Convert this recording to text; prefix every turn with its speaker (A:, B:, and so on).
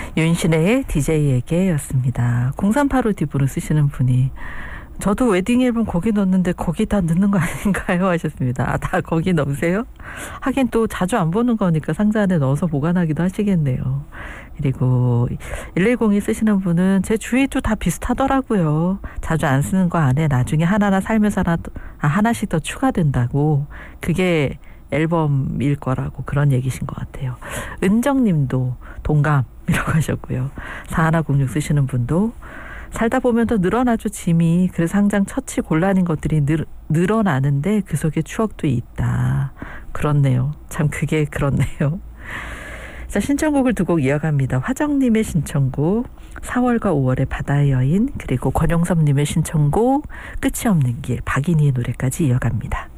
A: 윤신혜의 DJ에게였습니다. 0385 뒷부분 쓰시는 분이 저도 웨딩 앨범 거기 넣었는데 거기 다 넣는 거 아닌가요? 하셨습니다. 다 거기 넣으세요? 하긴 또 자주 안 보는 거니까 상자 안에 넣어서 보관하기도 하시겠네요. 그리고 1102 쓰시는 분은 제 주위도 다 비슷하더라고요. 자주 안 쓰는 거 안에 나중에 하나하나 살면서 하나씩 더 추가된다고. 그게 앨범일 거라고 그런 얘기신 것 같아요. 은정님도 동감이라고 하셨고요. 4106 쓰시는 분도 살다 보면 더 늘어나죠, 짐이. 그래서 항상 처치 곤란인 것들이 늘어나는데 그 속에 추억도 있다. 그렇네요. 참 그게 그렇네요. 자, 신청곡을 두 곡 이어갑니다. 화정님의 신청곡 4월과 5월의 바다의 여인, 그리고 권영섭님의 신청곡 끝이 없는 길, 박인희의 노래까지 이어갑니다.